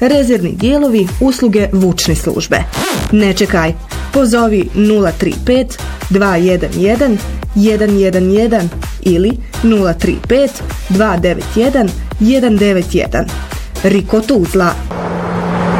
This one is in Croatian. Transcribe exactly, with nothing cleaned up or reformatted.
rezervni dijelovi, usluge vučne službe. Ne čekaj, pozovi nula tri pet dva jedan jedan jedan jedan jedan ili nula tri pet dva devet jedan jedan devet jedan. Riko Tuzla,